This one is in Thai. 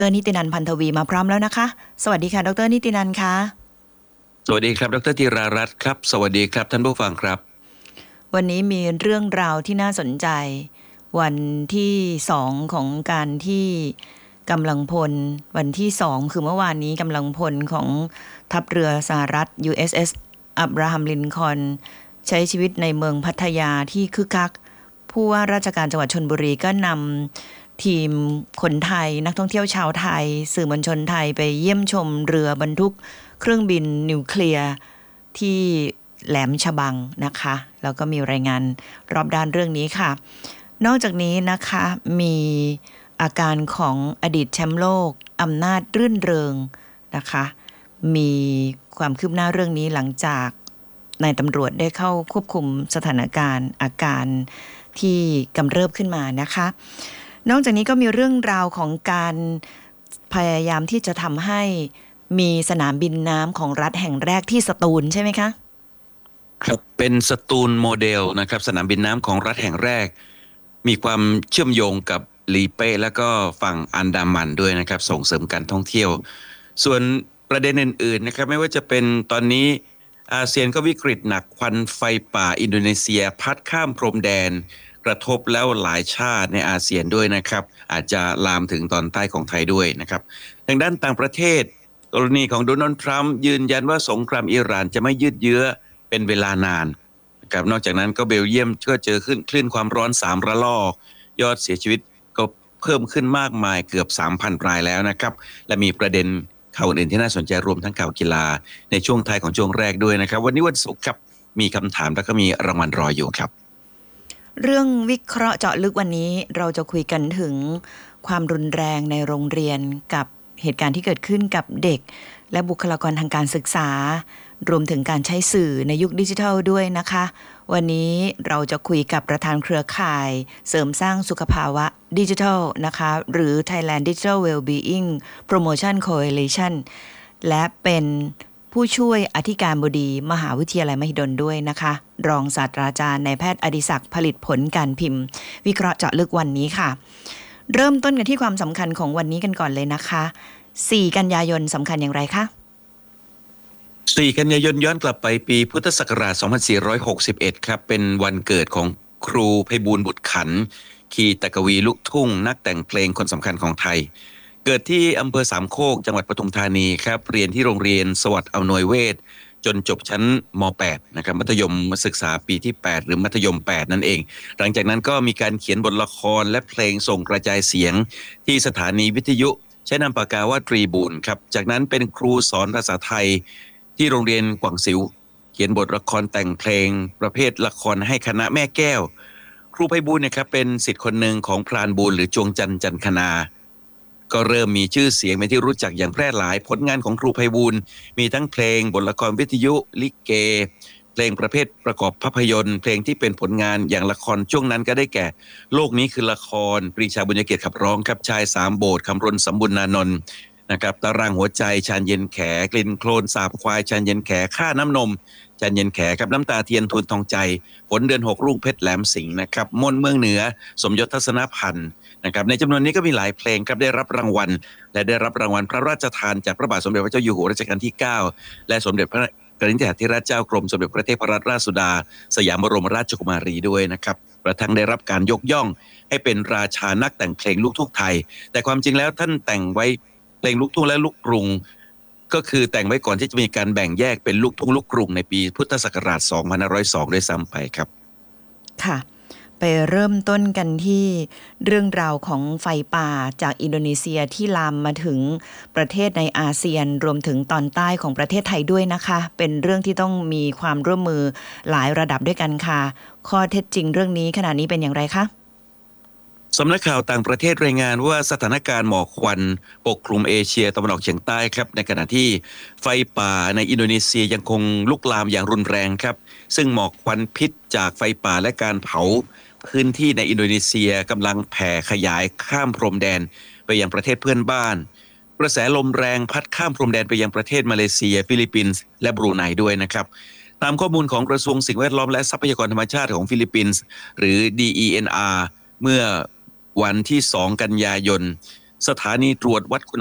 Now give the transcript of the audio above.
ดรนิตินันท์พันธวีมาพร้อมแล้วนะคะสวัสดีค่ะดรนิตินันท์คะสวัสดีครับดรธีรารัตน์ครับสวัสดีครับท่านผู้ฟังครับวันนี้มีเรื่องราวที่น่าสนใจวันที่2ของการที่กำลังพลวันที่2คือเมื่อวานนี้กำลังพลของทัพเรือสหรัฐ USS อับราฮัมลินคอล์นใช้ชีวิตในเมืองพัทยาที่คึกคักผู้ว่าราชการจังหวัดชลบุรีก็นำทีมคนไทยนักท่องเที่ยวชาวไทยสื่อมวลชนไทยไปเยี่ยมชมเรือบรรทุกเครื่องบินนิวเคลียร์ที่แหลมฉบังนะคะแล้วก็มีรายงานรอบด้านเรื่องนี้ค่ะนอกจากนี้นะคะมีอาการของอดีตแชมป์โลกอำนาจรื่นเริงนะคะมีความคืบหน้าเรื่องนี้หลังจากนายตำรวจได้เข้าควบคุมสถานการณ์อาการที่กำเริบขึ้นมานะคะนอกจากนี้ก็มีเรื่องราวของการพยายามที่จะทำให้มีสนามบินน้ำของรัฐแห่งแรกที่สตูลใช่ไหมคะครับเป็นสตูลโมเดลนะครับสนามบินน้ำของรัฐแห่งแรกมีความเชื่อมโยงกับลีเป้และก็ฝั่งอันดามันด้วยนะครับส่งเสริมการท่องเที่ยวส่วนประเด็นอื่นๆนะครับไม่ว่าจะเป็นตอนนี้อาเซียนก็วิกฤตหนักควันไฟป่าอินโดนีเซียพัดข้ามพรมแดนกระทบแล้วหลายชาติในอาเซียนด้วยนะครับอาจจะลามถึงตอนใต้ของไทยด้วยนะครับทางด้านต่างประเทศกรณีของโดนัลด์ทรัมป์ยืนยันว่าสงครามอิหร่านจะไม่ยืดเยื้อเป็นเวลานานนะครับนอกจากนั้นก็เบลเยียมก็เจอขึ้นคลื่นความร้อน3ระลอกยอดเสียชีวิตก็เพิ่มขึ้นมากมายเกือบ 3,000 รายแล้วนะครับและมีประเด็นข่าวอื่นที่น่าสนใจรวมทั้งข่าวกีฬาในช่วงท้ายของช่วงแรกด้วยนะครับวันนี้วันศุกร์ครับมีคำถามแล้วก็มีรางวัลรออยู่ครับเรื่องวิเคราะห์เจาะลึกวันนี้เราจะคุยกันถึงความรุนแรงในโรงเรียนกับเหตุการณ์ที่เกิดขึ้นกับเด็กและบุคลากรทางการศึกษารวมถึงการใช้สื่อในยุคดิจิทัลด้วยนะคะวันนี้เราจะคุยกับประธานเครือข่ายเสริมสร้างสุขภาวะดิจิทัลนะคะหรือ Thailand Digital Wellbeing Promotion Coalition และเป็นผู้ช่วยอธิการบดีมหาวิทยาลัยมหิดลด้วยนะคะรองศาสตราจารย์นายแพทย์อดิศักดิ์ผลิตผลการพิมพ์วิเคราะห์เจาะลึกวันนี้ค่ะเริ่มต้นกันที่ความสำคัญของวันนี้กันก่อนเลยนะคะ4กันยายนสำคัญอย่างไรคะ 4กันยายนย้อนกลับไปปีพุทธศักราช2461ครับเป็นวันเกิดของครูไพบูลย์บุตรขันธ์คีตกวีลูกทุ่งนักแต่งเพลงคนสำคัญของไทยเกิดที่อำเภอสามโคกจังหวัดปทุมธานีครับเรียนที่โรงเรียนสวัสดิ์อำนวยเวศจนจบชั้นม.8 นะครับมัธยมศึกษาปีที่8หรือมัธยม8นั่นเองหลังจากนั้นก็มีการเขียนบทละครและเพลงส่งกระจายเสียงที่สถานีวิทยุใช้นามปากกาว่าตรีบูรณ์ครับจากนั้นเป็นครูสอนภาษาไทยที่โรงเรียนกวางสิวเขียนบทละครแต่งเพลงประเภทละครให้คณะแม่แก้วครูไพบูลย์นะครับเป็นศิษย์คนหนึ่งของพรานบูลย์หรือจวงจันทร์จันคณาก็เริ่มมีชื่อเสียงเป็นที่รู้จักอย่างแพร่หลายผลงานของครูไพบูลย์มีทั้งเพลงบทละครวิทยุลิเกเพลงประเภทประกอบภาพยนตร์เพลงที่เป็นผลงานอย่างละครช่วงนั้นก็ได้แก่โลกนี้คือละครปรีชาบุญญเกียรติขับร้องครับชายสามโบสถ์คำรณสมบุญนานนท์นะครับตารางหัวใจชานเย็นแขกลิ่นโคลนสาบควายชานเย็นแขค่าน้ำนมชานเย็นแขกับน้ำตาเทียนทูลทองใจฝนเดือน6รุ่งเพชรแหลมสิงห์นะครับมนต์เมืองเหนือสมยศทัศนพันธ์นะครับในจำนวนนี้ก็มีหลายเพลงครับได้รับรางวัลและได้รับรางวัลพระราชทานจากพระบาทสมเด็จพระเจ้าอยู่หัวรัชกาลที่9และสมเด็จพระกนิษฐาธิราชเจ้ากรมสมเด็จพระเทพรัตนราชสุดาสยามบรมราชกุมารีด้วยนะครับกระทั่งได้รับการยกย่องให้เป็นราชานักแต่งเพลงลูกทุ่งไทยแต่ความจริงแล้วท่านแต่งไว้เพลงลูกทุ่งและลูกกรุงก็คือแต่งไว้ก่อนที่จะมีการแบ่งแยกเป็นลูกทุ่งลูกกรุงในปีพุทธศักราช2502ด้วยซ้ำไปครับค่ะไปเริ่มต้นกันที่เรื่องราวของไฟป่าจากอินโดนีเซียที่ลามมาถึงประเทศในอาเซียนรวมถึงตอนใต้ของประเทศไทยด้วยนะคะเป็นเรื่องที่ต้องมีความร่วมมือหลายระดับด้วยกันค่ะข้อเท็จจริงเรื่องนี้ขณะนี้เป็นอย่างไรคะสำนักข่าวต่างประเทศรายงานว่าสถานการณ์หมอกควันปกคลุมเอเชียตะวันออกเฉียงใต้ครับในขณะที่ไฟป่าในอินโดนีเซียยังคงลุกลามอย่างรุนแรงครับซึ่งหมอกควันพิษจากไฟป่าและการเผาพื้นที่ในอินโดนีเซียกำลังแผ่ขยายข้ามพรมแดนไปยังประเทศเพื่อนบ้านกระแสลมแรงพัดข้ามพรมแดนไปยังประเทศมาเลเซียฟิลิปปินส์และบรูไนด้วยนะครับตามข้อมูลของกระทรวงสิ่งแวดล้อมและทรัพยากรธรรมชาติของฟิลิปปินส์หรือ DENR เมื่อวันที่2กันยายนสถานีตรวจวัดคุณ